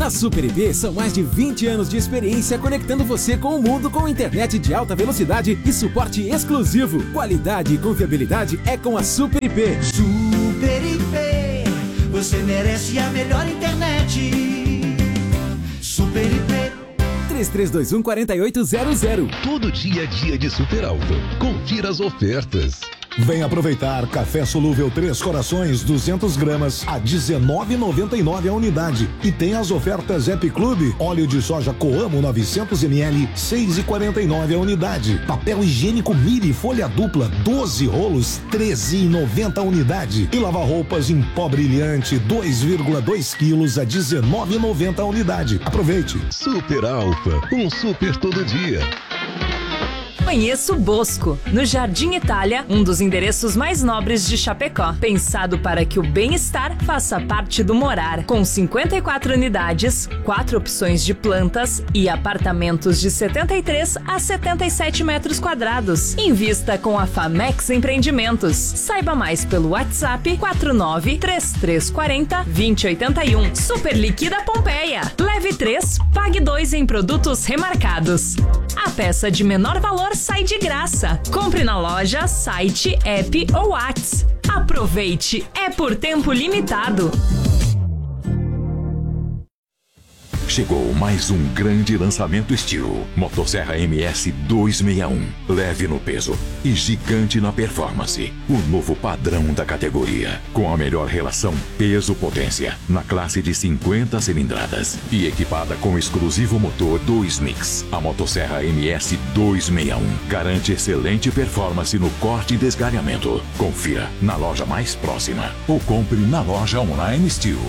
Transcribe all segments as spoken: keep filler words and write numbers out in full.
Na Super I P são mais de vinte anos de experiência conectando você com o mundo com internet de alta velocidade e suporte exclusivo. Qualidade e confiabilidade é com a Super I P. Super I P, você merece a melhor internet. Super I P. três três dois um, quatro oito zero zero. Todo dia é dia de Super Alto. Confira as ofertas. Vem aproveitar café solúvel Três Corações duzentas gramas a dezenove reais e noventa e nove centavos a unidade. E tem as ofertas Happy Club, óleo de soja Coamo novecentos mililitros, seis reais e quarenta e nove centavos a unidade. Papel higiênico Miri folha dupla, doze rolos, treze reais e noventa centavos a unidade. E lava-roupas em pó brilhante, dois vírgula dois quilos a dezenove reais e noventa centavos a unidade. Aproveite. Super Alfa, um super todo dia. Conheça o Bosco, no Jardim Itália, um dos endereços mais nobres de Chapecó. Pensado para que o bem-estar faça parte do morar. Com cinquenta e quatro unidades, quatro opções de plantas e apartamentos de setenta e três a setenta e sete metros quadrados. Invista com a Famex Empreendimentos. Saiba mais pelo WhatsApp quatro nove três três quatro zero, dois zero oito um. Super Liquida Pompeia. Leve três, pague dois em produtos remarcados. A peça de menor valor sai de graça. Compre na loja, site, app ou Whats. Aproveite, é por tempo limitado. Chegou mais um grande lançamento Steel. Motosserra M S duzentos e sessenta e um. Leve no peso e gigante na performance. O novo padrão da categoria. Com a melhor relação peso-potência na classe de cinquenta cilindradas. E equipada com o exclusivo motor dois mix. A Motosserra M S duzentos e sessenta e um garante excelente performance no corte e desgalhamento. Confira na loja mais próxima ou compre na loja online Steel.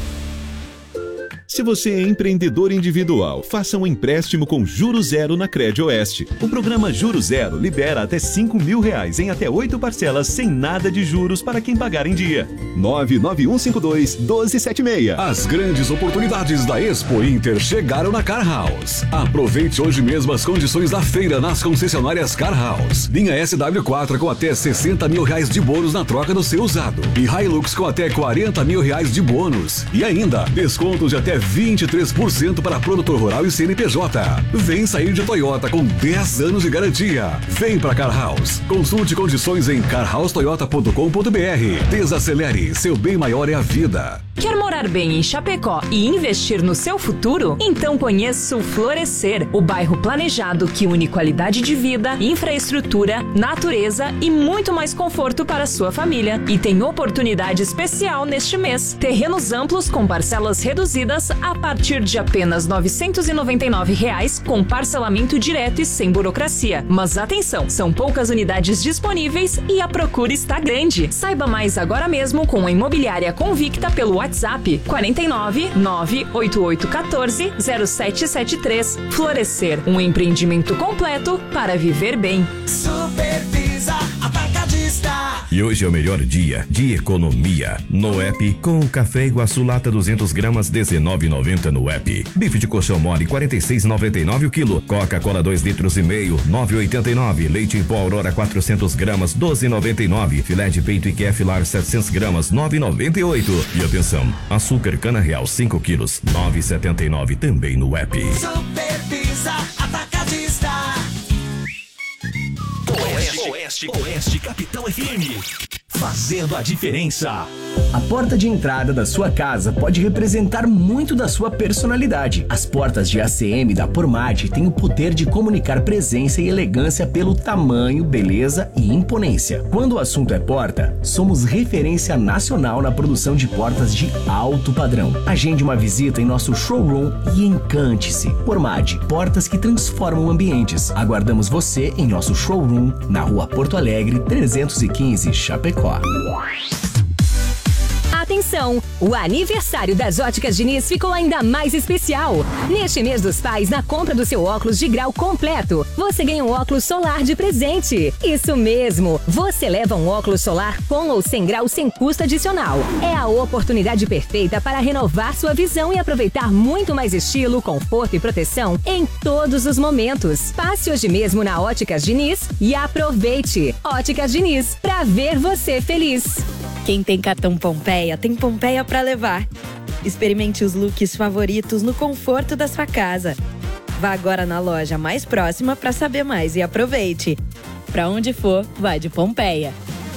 Se você é empreendedor individual, faça um empréstimo com juros zero na Credioeste. O programa Juro Zero libera até cinco mil reais em até oito parcelas sem nada de juros para quem pagar em dia. nove nove um cinco dois, um dois sete seis. As grandes oportunidades da Expo Inter chegaram na Car House. Aproveite hoje mesmo as condições da feira nas concessionárias Car House. Linha S W quatro com até sessenta mil reais de bônus na troca do seu usado. E Hilux com até quarenta mil reais de bônus. E ainda, descontos de até vinte e três por cento para produtor rural e C N P J. Vem sair de Toyota com dez anos de garantia. Vem pra Car House. Consulte condições em car house toyota ponto com ponto b r. Desacelere, seu bem maior é a vida. Quer morar bem em Chapecó e investir no seu futuro? Então conheça o Florescer, o bairro planejado que une qualidade de vida, infraestrutura, natureza e muito mais conforto para a sua família. E tem oportunidade especial neste mês. Terrenos amplos com parcelas reduzidas a partir de apenas novecentos e noventa e nove reais, com parcelamento direto e sem burocracia. Mas atenção, são poucas unidades disponíveis e a procura está grande. Saiba mais agora mesmo com a Imobiliária Convicta pelo WhatsApp quatro nove nove oito oito um quatro zero sete sete três. Florescer, um empreendimento completo para viver bem. Supervisa Atacadista. E hoje é o melhor dia de economia no app, com o café Iguaçu lata duzentas gramas dezenove reais e noventa no app. Bife de colchão mole quarenta e seis reais e noventa e nove o quilo. Coca-Cola dois litros e meio nove reais e oitenta e nove. Leite em pó Aurora quatrocentas gramas doze reais e noventa e nove. Filé de peito e Keflar setecentas gramas nove reais e noventa e oito. E atenção, açúcar cana real cinco quilos nove reais e setenta e nove também no app. Supervisa Atacadista. Oeste, Oeste, Oeste Capital F M. Fazendo a diferença. A porta de entrada da sua casa pode representar muito da sua personalidade. As portas de A C M da Pormate têm o poder de comunicar presença e elegância pelo tamanho, beleza e imponência. Quando o assunto é porta, somos referência nacional na produção de portas de alto padrão. Agende uma visita em nosso showroom e encante-se. Pormate, portas que transformam ambientes. Aguardamos você em nosso showroom na Rua Porto Alegre, trezentos e quinze, Chapecó. Atenção! O aniversário das Óticas Diniz ficou ainda mais especial. Neste mês dos pais, na compra do seu óculos de grau completo, você ganha um óculos solar de presente. Isso mesmo! Você leva um óculos solar com ou sem grau sem custo adicional. É a oportunidade perfeita para renovar sua visão e aproveitar muito mais estilo, conforto e proteção em todos os momentos. Passe hoje mesmo na Óticas Diniz e aproveite! Óticas Diniz, pra ver você feliz. Quem tem cartão Pompeia, tem Pompeia pra levar. Experimente os looks favoritos no conforto da sua casa. Vá agora na loja mais próxima para saber mais e aproveite. Pra onde for, vai de Pompeia.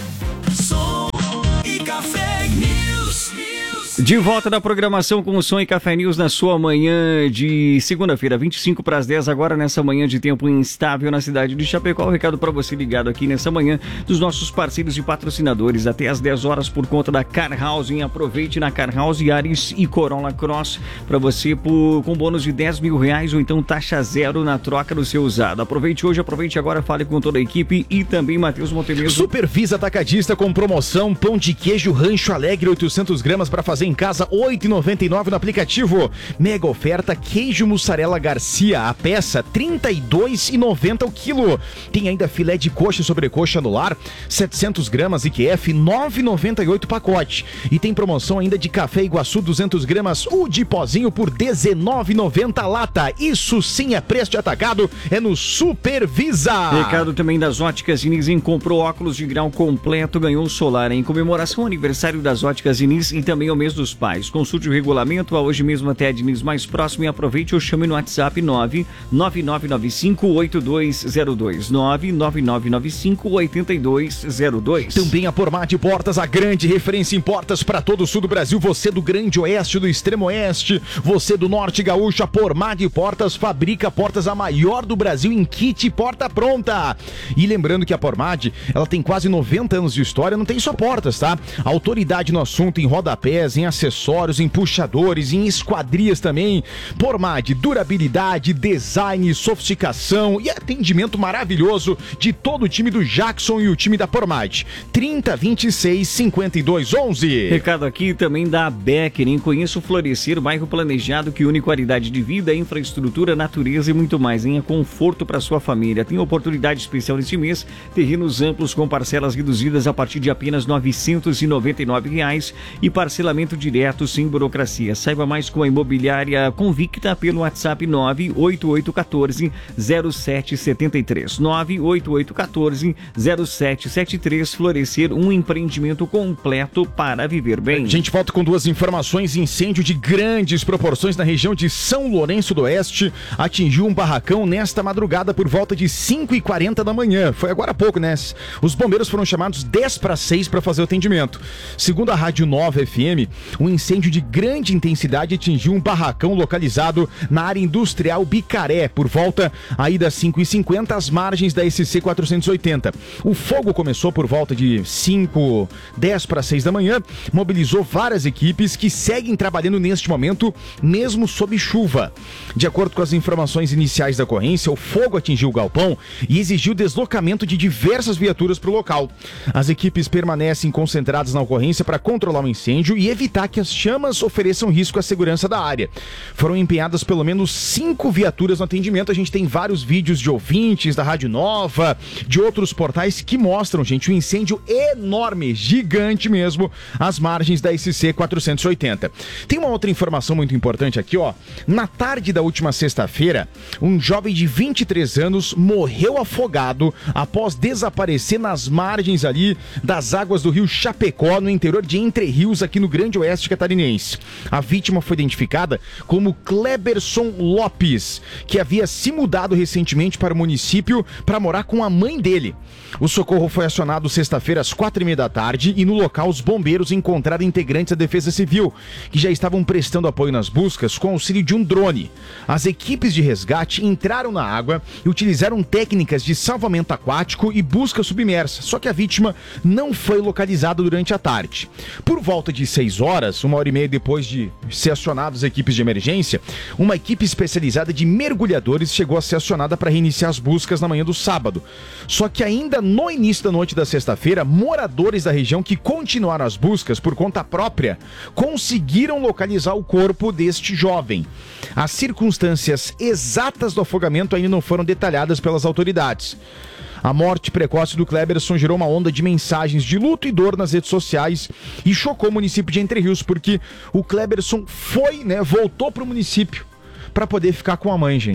Som e Café News. De volta da programação com o Som e Café News na sua manhã de segunda-feira, vinte e cinco para as dez, agora nessa manhã de tempo instável na cidade de Chapecó. O recado para você ligado aqui nessa manhã dos nossos parceiros e patrocinadores até às dez horas por conta da Car Housing. Aproveite na Car Housing Yaris e Corolla Cross para você por, com bônus de dez mil reais ou então taxa zero na troca do seu usado. Aproveite hoje, aproveite agora, fale com toda a equipe e também Matheus Montenegro. Supervisa Atacadista com promoção pão de queijo Rancho Alegre oitocentos gramas para fazer em casa, oito reais e noventa e nove centavos no aplicativo. Mega oferta queijo mussarela Garcia, a peça trinta e dois reais e noventa centavos o quilo. Tem ainda filé de coxa e sobrecoxa no lar, setecentos gramas I Q F, nove reais e noventa e oito centavos pacote. E tem promoção ainda de café Iguaçu duzentas gramas, o de pozinho por dezenove reais e noventa centavos lata. Isso sim é preço de atacado, é no Supervisa. Recado também das Óticas Diniz, em comprou óculos de grau completo, ganhou solar em comemoração ao aniversário das Óticas Diniz e também ao mês dos pais. Consulte o regulamento, a hoje mesmo até a Diniz mais próximo e aproveite ou chame no WhatsApp nove nove nove nove cinco oito dois zero dois, nove nove nove nove cinco oito dois zero dois. Também a Pormade Portas, a grande referência em portas para todo o sul do Brasil. Você do Grande Oeste, do Extremo Oeste, você do Norte Gaúcho, a Pormade Portas fabrica portas a maior do Brasil em kit porta pronta. E lembrando que a Pormade, ela tem quase noventa anos de história, não tem só portas, tá? Autoridade no assunto em rodapés, em acessórios, em puxadores, em esquadrias também. Pormade, durabilidade, design, sofisticação e atendimento maravilhoso de todo o time do Jackson e o time da Pormade. trinta, vinte e seis, cinquenta e dois, onze. Recado aqui também da Becker, hein? Conheça o Florescer, o bairro planejado que une qualidade de vida, infraestrutura, natureza e muito mais, hein? É conforto para sua família. Tem oportunidade especial neste mês, terrenos amplos com parcelas reduzidas a partir de apenas novecentos e noventa e nove reais e parcelamento direto sem burocracia. Saiba mais com a imobiliária Convicta pelo WhatsApp nove oito oito um quatro zero sete sete três, nove oito oito um quatro zero sete sete três. Florescer, um empreendimento completo para viver bem. A gente volta com duas informações. Incêndio de grandes proporções na região de São Lourenço do Oeste atingiu um barracão nesta madrugada por volta de cinco e quarenta da manhã. Foi agora há pouco, né? Os bombeiros foram chamados dez para seis para fazer o atendimento. Segundo a Rádio Nova F M, um incêndio de grande intensidade atingiu um barracão localizado na área industrial Bicaré, por volta aí das cinco e cinquenta, às margens da S C quatrocentos e oitenta. O fogo começou por volta de cinco, dez para seis da manhã, mobilizou várias equipes que seguem trabalhando neste momento, mesmo sob chuva. De acordo com as informações iniciais da ocorrência, o fogo atingiu o galpão e exigiu deslocamento de diversas viaturas para o local. As equipes permanecem concentradas na ocorrência para controlar o incêndio e evitar que as chamas ofereçam risco à segurança da área. Foram empenhadas pelo menos cinco viaturas no atendimento. A gente tem vários vídeos de ouvintes da Rádio Nova, de outros portais que mostram, gente, um incêndio enorme, gigante mesmo, às margens da S C quatrocentos e oitenta. Tem uma outra informação muito importante aqui, ó. Na tarde da última sexta-feira, um jovem de vinte e três anos morreu afogado após desaparecer nas margens ali das águas do rio Chapecó, no interior de Entre Rios, aqui no Grande Oeste catarinense. A vítima foi identificada como Kleberson Lopes, que havia se mudado recentemente para o município para morar com a mãe dele. O socorro foi acionado sexta-feira às quatro e meia da tarde e no local os bombeiros encontraram integrantes da Defesa Civil, que já estavam prestando apoio nas buscas com auxílio de um drone. As equipes de resgate entraram na água e utilizaram técnicas de salvamento aquático e busca submersa, só que a vítima não foi localizada durante a tarde. Por volta de seis horas, uma hora e meia depois de ser acionadas as equipes de emergência, uma equipe especializada de mergulhadores chegou a ser acionada para reiniciar as buscas na manhã do sábado. Só que ainda no início da noite da sexta-feira, moradores da região que continuaram as buscas por conta própria conseguiram localizar o corpo deste jovem. As circunstâncias exatas do afogamento ainda não foram detalhadas pelas autoridades. A morte precoce do Kleberson gerou uma onda de mensagens de luto e dor nas redes sociais e chocou o município de Entre Rios, porque o Kleberson foi, né, voltou para o município para poder ficar com a mãe, gente.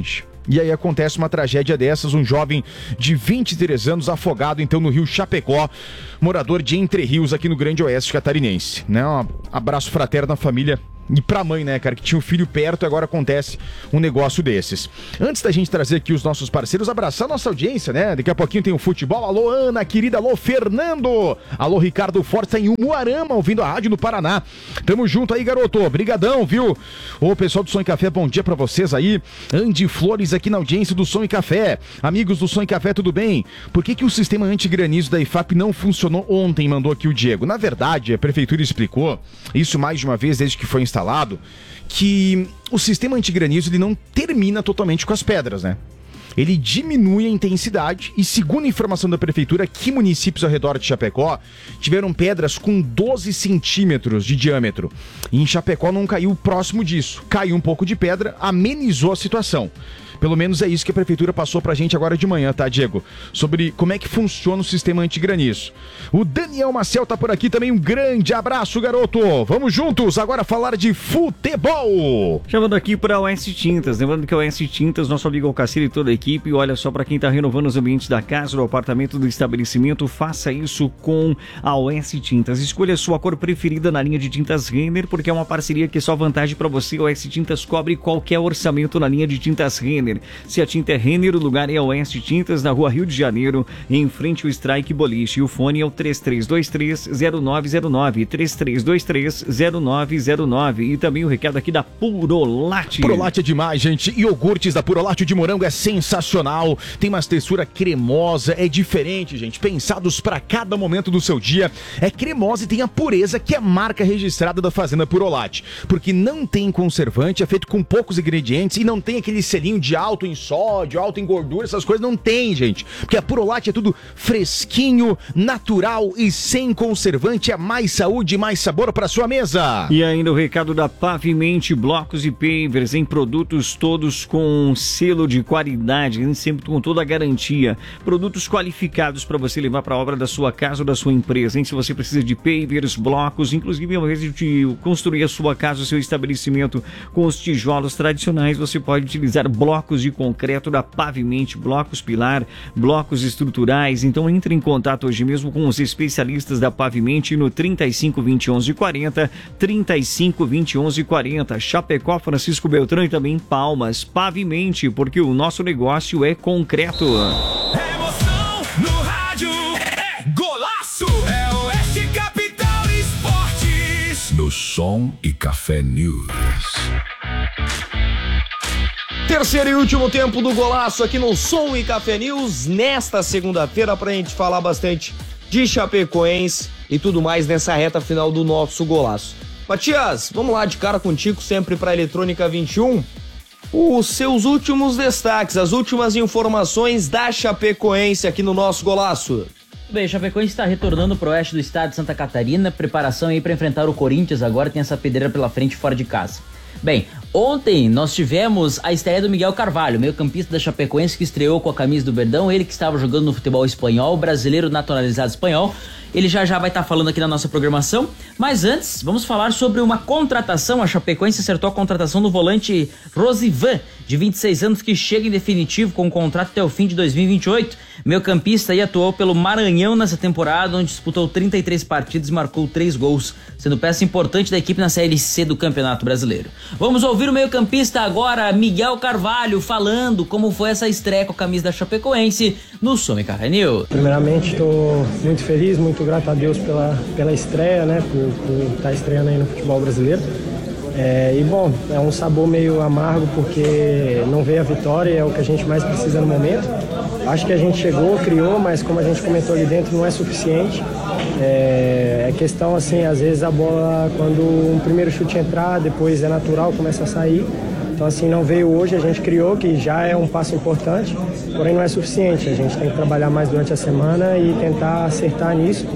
e aí acontece uma tragédia dessas, um jovem de vinte e três anos afogado então no rio Chapecó, morador de Entre Rios aqui no Grande Oeste catarinense, né? Um abraço fraterno à família e pra mãe, né, cara, que tinha um filho perto e agora acontece um negócio desses. Antes da gente trazer aqui os nossos parceiros, abraçar a nossa audiência, né? Daqui a pouquinho tem o futebol. Alô, Ana, querida. Alô, Fernando. Alô, Ricardo Força em Umuarama, ouvindo a rádio no Paraná. Tamo junto aí, garoto. Brigadão, viu? Ô, pessoal do Som e Café, bom dia pra vocês aí. Andy Flores aqui na audiência do Som e Café. Amigos do Som e Café, tudo bem? Por que que o sistema antigranizo da I F A P não funcionou ontem, mandou aqui o Diego? Na verdade, a prefeitura explicou, isso mais de uma vez desde que foi instalado, instalado, que o sistema antigranizo ele não termina totalmente com as pedras, né? Ele diminui a intensidade e, segundo a informação da prefeitura, que municípios ao redor de Chapecó tiveram pedras com doze centímetros de diâmetro. E em Chapecó não caiu próximo disso. Caiu um pouco de pedra, amenizou a situação. Pelo menos é isso que a prefeitura passou pra gente agora de manhã, tá, Diego? Sobre como é que funciona o sistema antigranizo. O Daniel Maciel tá por aqui também, um grande abraço, garoto! Vamos juntos agora falar de futebol! Chamando aqui para a O S Tintas, lembrando que a O S Tintas, nosso amigo Alcacir e toda a equipe, olha só, para quem tá renovando os ambientes da casa, do apartamento, do estabelecimento, faça isso com a O S Tintas. Escolha a sua cor preferida na linha de tintas Renner, porque é uma parceria que é só vantagem para você. A O S Tintas cobre qualquer orçamento na linha de tintas Renner. Se a tinta é Renner, o lugar é a Oeste Tintas, na rua Rio de Janeiro, em frente ao Strike Boliche. E o fone é o três três dois três, zero nove zero nove, três três dois três, zero nove zero nove. E também o recado aqui da Purolate. Purolate é demais, gente. Iogurtes da Purolate de morango é sensacional. Tem uma textura cremosa, é diferente, gente. Pensados para cada momento do seu dia. É cremosa e tem a pureza que é a marca registrada da Fazenda Purolate. Porque não tem conservante, é feito com poucos ingredientes e não tem aquele selinho de alto em sódio, alto em gordura, essas coisas não tem, gente. Porque a Purolate é tudo fresquinho, natural e sem conservante. É mais saúde e mais sabor para sua mesa. E ainda o recado da Pavimente, blocos e pavers em produtos todos com selo de qualidade, sempre com toda a garantia. Produtos qualificados para você levar para a obra da sua casa ou da sua empresa, hein? Se você precisa de pavers, blocos, inclusive ao invés de construir a sua casa, o seu estabelecimento com os tijolos tradicionais, você pode utilizar blocos de concreto da Pavimente, blocos pilar, blocos estruturais. Então entre em contato hoje mesmo com os especialistas da Pavimente no trinta e cinco, vinte e onze, quarenta, trinta e cinco, vinte e onze, quarenta. Chapecó, Francisco Beltrão e também Palmas. Pavimente, porque o nosso negócio é concreto. Emoção no rádio é golaço, é Oeste Capital Esportes. No Som e Café News. Terceiro e último tempo do golaço aqui no Som e Café News, nesta segunda-feira, pra gente falar bastante de Chapecoense e tudo mais nessa reta final do nosso golaço. Matias, vamos lá de cara contigo, sempre pra Eletrônica vinte e um. Os seus últimos destaques, as últimas informações da Chapecoense aqui no nosso golaço. Bem, Chapecoense está retornando para o oeste do estado de Santa Catarina, preparação aí para enfrentar o Corinthians, agora tem essa pedreira pela frente fora de casa. Bem, ontem nós tivemos a estreia do Miguel Carvalho, meio-campista da Chapecoense, que estreou com a camisa do Verdão, ele que estava jogando no futebol espanhol, brasileiro naturalizado espanhol. Ele já já vai estar falando aqui na nossa programação, mas antes vamos falar sobre uma contratação. A Chapecoense acertou a contratação do volante Rosivan, de vinte e seis anos, que chega em definitivo com um contrato até o fim de dois mil e vinte e oito. Meio-campista aí atuou pelo Maranhão nessa temporada, onde disputou trinta e três partidas e marcou três gols, sendo peça importante da equipe na Série C do Campeonato Brasileiro. Vamos ouvir o meio-campista agora, Miguel Carvalho, falando como foi essa estreia com a camisa da Chapecoense no Som e Café News. Primeiramente, estou muito feliz, muito grato a Deus pela, pela estreia, né, por, por estar estreando aí no futebol brasileiro. É, e bom, é um sabor meio amargo porque não veio a vitória e é o que a gente mais precisa no momento. Acho que a gente chegou, criou, mas como a gente comentou ali dentro, não é suficiente. É, é questão assim, às vezes a bola, quando um primeiro chute entrar, depois é natural, começa a sair. Então assim, não veio hoje, a gente criou, que já é um passo importante, porém não é suficiente. A gente tem que trabalhar mais durante a semana e tentar acertar nisso.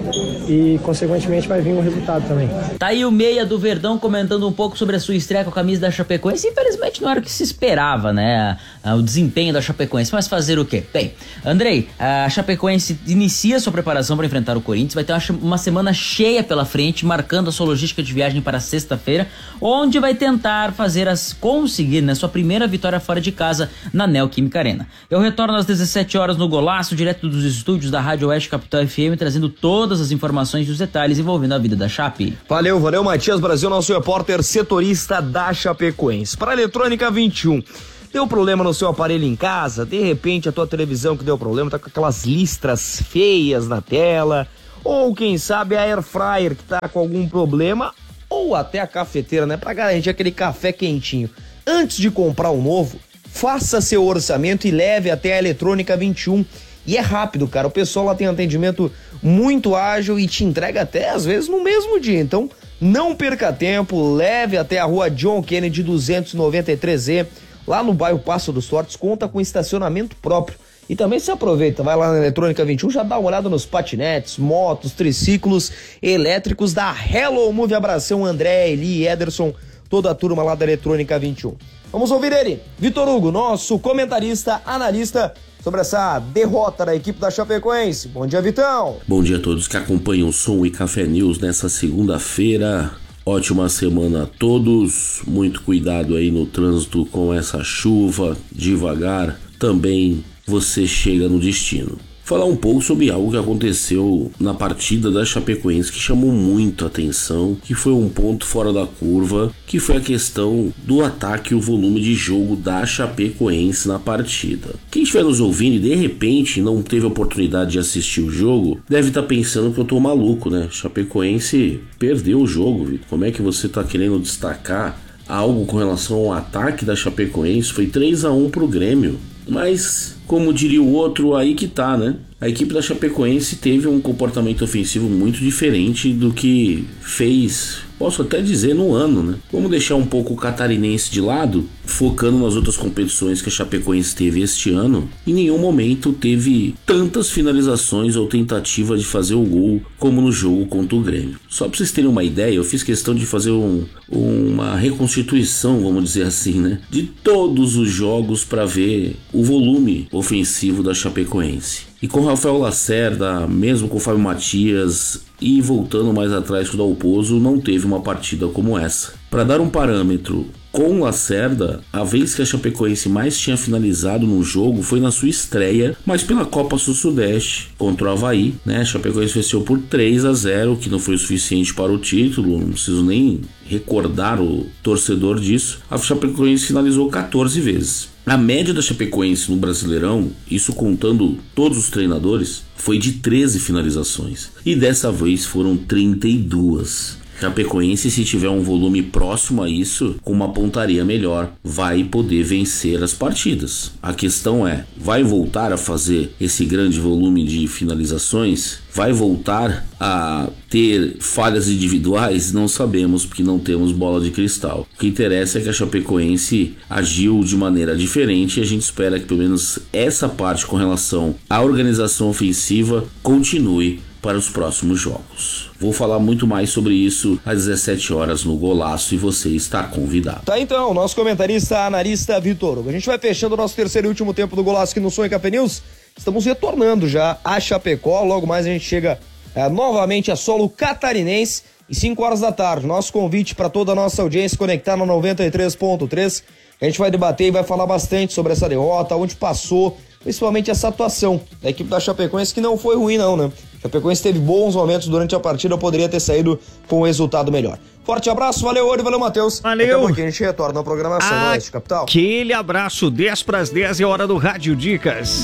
e, consequentemente, vai vir um resultado também. Tá aí o meia do Verdão comentando um pouco sobre a sua estreia com a camisa da Chapecoense. Infelizmente não era o que se esperava, né? O desempenho da Chapecoense, mas fazer o quê? Bem, Andrei, a Chapecoense inicia sua preparação para enfrentar o Corinthians, vai ter uma, uma semana cheia pela frente, marcando a sua logística de viagem para sexta-feira, onde vai tentar fazer as conseguir, né, sua primeira vitória fora de casa na Neoquímica Arena. Eu retorno às dezessete horas no Golaço, direto dos estúdios da Rádio Oeste Capital F M, trazendo todas as informações e os detalhes envolvendo a vida da Chape. Valeu, valeu, Matias Brasil, nosso repórter setorista da Chapecoense. Para a Eletrônica vinte e um, deu problema no seu aparelho em casa? De repente a tua televisão que deu problema tá com aquelas listras feias na tela, ou quem sabe a Air Fryer que tá com algum problema, ou até a cafeteira, né, para garantir aquele café quentinho. Antes de comprar um novo, faça seu orçamento e leve até a Eletrônica vinte e um. E é rápido, cara, o pessoal lá tem atendimento muito ágil e te entrega até às vezes no mesmo dia. Então não perca tempo, leve até a rua John Kennedy duzentos e noventa e três E, lá no bairro Passo dos Fortes, conta com estacionamento próprio. E também se aproveita, vai lá na Eletrônica vinte e um, já dá uma olhada nos patinetes, motos, triciclos elétricos da Hello Move. Abração, André, Eli, Ederson, toda a turma lá da Eletrônica vinte e um. Vamos ouvir ele, Vitor Hugo, nosso comentarista, analista sobre essa derrota da equipe da Chapecoense. Bom dia, Vitão. Bom dia a todos que acompanham o Som e Café News nessa segunda-feira. Ótima semana a todos. Muito cuidado aí no trânsito com essa chuva. Devagar. Também você chega no destino. Falar um pouco sobre algo que aconteceu na partida da Chapecoense que chamou muito a atenção, que foi um ponto fora da curva, que foi a questão do ataque e o volume de jogo da Chapecoense na partida. Quem estiver nos ouvindo e de repente não teve a oportunidade de assistir o jogo, deve estar pensando que eu tô maluco, né? Chapecoense perdeu o jogo, Vitor. Como é que você tá querendo destacar algo com relação ao ataque da Chapecoense? Foi três a um pro Grêmio. Mas, como diria o outro, aí que tá, né? A equipe da Chapecoense teve um comportamento ofensivo muito diferente do que fez, posso até dizer, no ano, né? Vamos deixar um pouco o catarinense de lado, focando nas outras competições que a Chapecoense teve este ano. Em nenhum momento teve tantas finalizações ou tentativa de fazer o gol como no jogo contra o Grêmio. Só para vocês terem uma ideia, eu fiz questão de fazer um, uma reconstituição, vamos dizer assim, né? De todos os jogos para ver o volume ofensivo da Chapecoense. E com Rafael Lacerda, mesmo com o Fábio Matias e voltando mais atrás com o Dalpozo, não teve uma partida como essa. Para dar um parâmetro, com Lacerda, a vez que a Chapecoense mais tinha finalizado no jogo foi na sua estreia, mas pela Copa Sul-Sudeste contra o Avaí, né? A Chapecoense venceu por três a zero, que não foi o suficiente para o título, não preciso nem recordar o torcedor disso. A Chapecoense finalizou catorze vezes. A média da Chapecoense no Brasileirão, isso contando todos os treinadores, foi de treze finalizações. E dessa vez foram trinta e duas. Chapecoense, se tiver um volume próximo a isso, com uma pontaria melhor, vai poder vencer as partidas. A questão é, vai voltar a fazer esse grande volume de finalizações? Vai voltar a ter falhas individuais? Não sabemos, porque não temos bola de cristal. O que interessa é que a Chapecoense agiu de maneira diferente e a gente espera que pelo menos essa parte com relação à organização ofensiva continue para os próximos jogos. Vou falar muito mais sobre isso às dezessete horas no Golaço e você está convidado. Tá então, nosso comentarista, analista Vitor Hugo. A gente vai fechando o nosso terceiro e último tempo do Golaço aqui no Som e Café News. Estamos retornando já a Chapecó. Logo mais a gente chega é, novamente a solo catarinense e cinco horas da tarde. Nosso convite para toda a nossa audiência conectar no noventa e três ponto três. A gente vai debater e vai falar bastante sobre essa derrota, onde passou, principalmente essa atuação da equipe da Chapecoense, que não foi ruim não, né? A Chapecoense teve bons momentos durante a partida, poderia ter saído com um resultado melhor. Forte abraço, valeu Ori, valeu Matheus. Valeu. Daqui a pouquinho a gente retorna na programação do Oeste Capital. Aquele abraço, dez para as dez é hora do Rádio Dicas.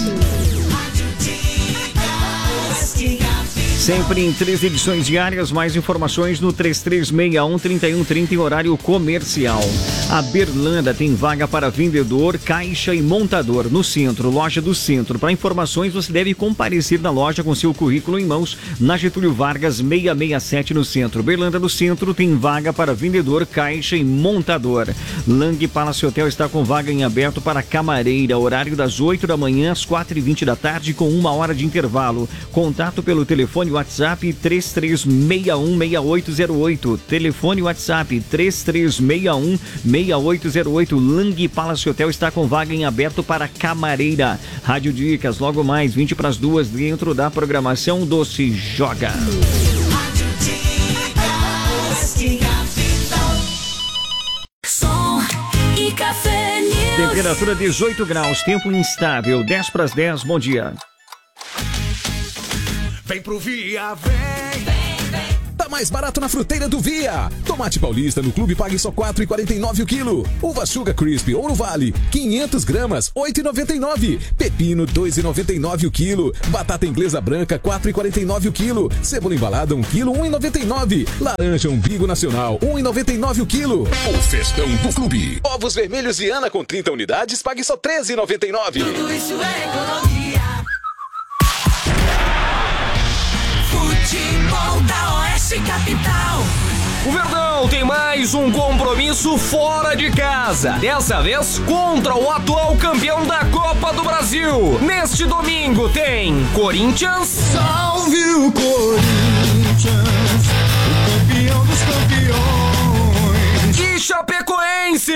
Sempre em três edições diárias, mais informações no três três seis um, três um três zero em horário comercial. A Berlanda tem vaga para vendedor, caixa e montador no centro, loja do centro. Para informações, você deve comparecer na loja com seu currículo em mãos na Getúlio Vargas seiscentos e sessenta e sete no centro. Berlanda do centro tem vaga para vendedor, caixa e montador. Lang Palace Hotel está com vaga em aberto para camareira, horário das oito da manhã às quatro e vinte da tarde com uma hora de intervalo. Contato pelo telefone WhatsApp três três seis um seis oito zero oito. Telefone WhatsApp três três seis um seis oito zero oito. Lang Palace Hotel está com vaga em aberto para camareira. Rádio Dicas, logo mais, vinte para as duas, dentro da programação do Se Joga. Som e Café News. Temperatura dezoito graus, tempo instável, dez para as dez, bom dia. Vem pro Via, vem, vem, vem. Tá mais barato na fruteira do Via. Tomate paulista no clube pague só quatro reais e quarenta e nove centavos o quilo. Uva Sugar Crisp ou no Vale, quinhentas gramas, oito reais e noventa e nove centavos. Pepino, dois reais e noventa e nove centavos o quilo. Batata inglesa branca, quatro reais e quarenta e nove centavos o quilo. Cebola embalada, um quilo, um real e noventa e nove centavos. Laranja umbigo nacional, um real e noventa e nove centavos o quilo. O festão do clube. Ovos vermelhos Viana com trinta unidades, pague só treze reais e noventa e nove centavos. Tudo isso é economia. Futebol da Oeste Capital. O Verdão tem mais um compromisso fora de casa. Dessa vez contra o atual campeão da Copa do Brasil. Neste domingo tem Corinthians. Salve o Corinthians, o campeão dos campeões. E Chapecoense.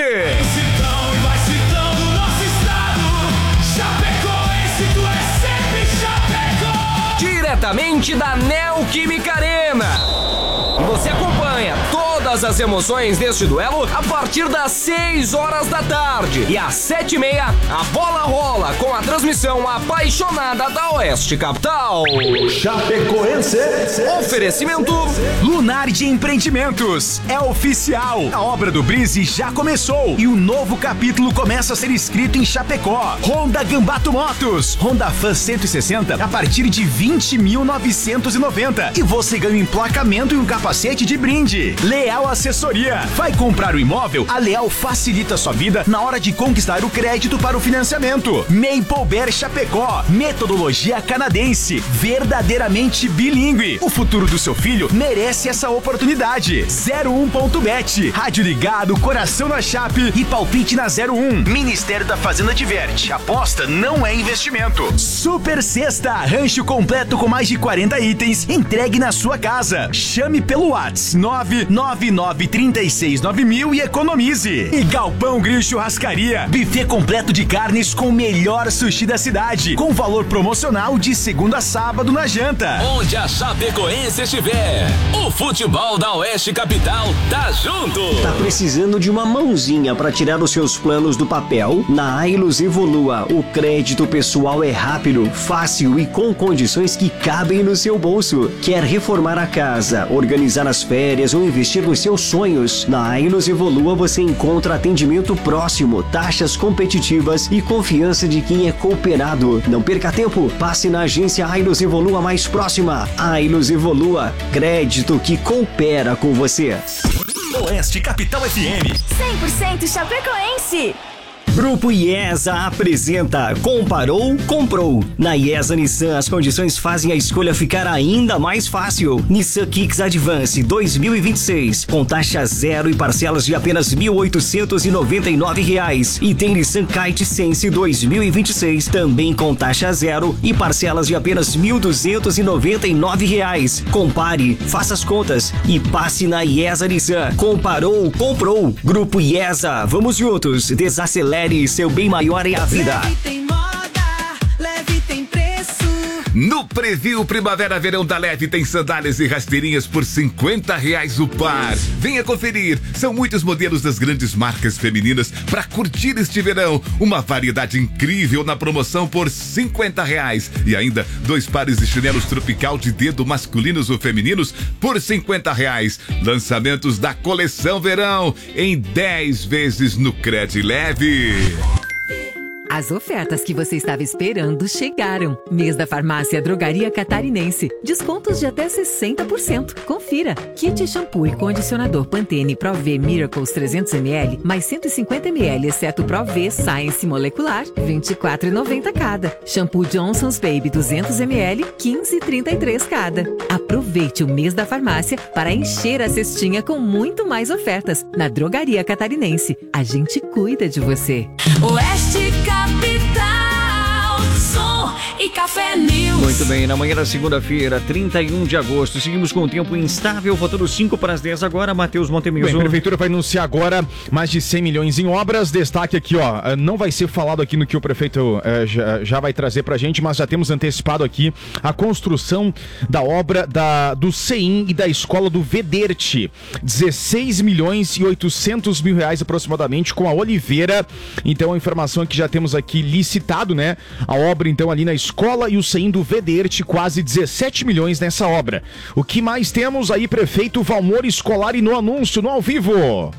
Citão e vai citando o nosso estado. Chapecoense, tu é sempre Chapecó. Diretamente da Neoquímica Arena. E você acompanha todas as emoções deste duelo a partir das seis horas da tarde. E às sete e meia, a bola rola com a transmissão apaixonada da Oeste Capital. Chapecoense. Oferecimento Lunardi Empreendimentos. É oficial. A obra do Brise já começou e o novo capítulo começa a ser escrito em Chapecó. Honda Gambato Motos. Honda Fan cento e sessenta a partir de vinte mil novecentos e noventa. E você ganha um emplacamento e um capacete de brinde. Leal Assessoria. Vai comprar o imóvel? A Leal facilita sua vida na hora de conquistar o crédito para o financiamento. Maple Bear Chapecó. Metodologia canadense. Verdadeiramente bilíngue. O futuro do seu filho merece essa oportunidade. zero um ponto bet. Rádio ligado, coração na chape e palpite na zero um. Ministério da Fazenda diverte. Aposta não é investimento. Super Sexta. Rancho completo com mais de quarenta itens. Entregue na sua casa. Chame pelo WhatsApp nove nove nove três seis nove mil e economize. E Galpão Grill Churrascaria. Buffet completo de carnes com o melhor sushi da cidade. Com valor promocional de segunda a sábado na janta. Onde a Chapecoense estiver, o futebol da Oeste Capital tá junto. Tá precisando de uma mãozinha para tirar os seus planos do papel? Na Ailos Evolua, o crédito pessoal é rápido, fácil e com condições que cabem no seu bolso. Quer reformar a casa, organizar as férias ou investir nos seus sonhos? Na Ailos Evolua você encontra atendimento próximo, taxas competitivas e confiança de quem é cooperado. Não perca tempo, passe na agência Ailos Evolua mais próxima. Ailos Evolua, crédito que coopera com você. Oeste Capital F M. cem por cento Chapecoense. Grupo IESA apresenta Comparou, Comprou. Na IESA Nissan, as condições fazem a escolha ficar ainda mais fácil. Nissan Kicks Advance dois mil e vinte e seis, com taxa zero e parcelas de apenas mil oitocentos e noventa e nove reais. E tem Nissan Kite Sense dois mil e vinte e seis, também com taxa zero e parcelas de apenas mil duzentos e noventa e nove reais. Compare, faça as contas e passe na IESA Nissan. Comparou, Comprou. Grupo IESA, vamos juntos, desacelere. Seu bem maior é a vida. Leve tem moda, leve tem preço. No Preview Primavera Verão da Leve tem sandálias e rasteirinhas por cinquenta reais o par. Venha conferir, são muitos modelos das grandes marcas femininas para curtir este verão. Uma variedade incrível na promoção por cinquenta reais. E ainda dois pares de chinelos tropical de dedo masculinos ou femininos por cinquenta reais. Lançamentos da coleção verão em dez vezes no Cred Leve. As ofertas que você estava esperando chegaram. Mês da Farmácia Drogaria Catarinense. Descontos de até sessenta por cento. Confira. Kit shampoo e condicionador Pantene Pro V Miracles trezentos mililitros mais cento e cinquenta mililitros, exceto Pro V Science Molecular, vinte e quatro reais e noventa centavos cada. Shampoo Johnson's Baby duzentos mililitros, quinze reais e trinta e três centavos cada. Aproveite o mês da farmácia para encher a cestinha com muito mais ofertas. Na Drogaria Catarinense. A gente cuida de você. Oeste Capital, som e Café News. Muito bem, na manhã da segunda-feira, trinta e um de agosto, seguimos com o tempo instável, faltando cinco para as dez agora, Matheus Montemilson. Bem, a Prefeitura vai anunciar agora mais de cem milhões em obras. Destaque aqui, ó, não vai ser falado aqui no que o prefeito eh, já, já vai trazer pra gente, mas já temos antecipado aqui a construção da obra da, do C E I M e da escola do Vederte. dezesseis milhões e oitocentos mil reais aproximadamente com a Oliveira. Então a informação é que já temos aqui licitado, né? A obra então ali na escola e o C E I M do Vederte, quase dezessete milhões nessa obra. O que mais temos aí, prefeito Valmor Scolari, no anúncio, no ao vivo?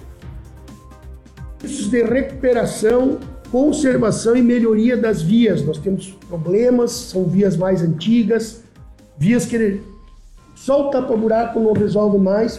De recuperação, conservação e melhoria das vias. Nós temos problemas, são vias mais antigas, vias que só o tapa-buraco não resolve mais.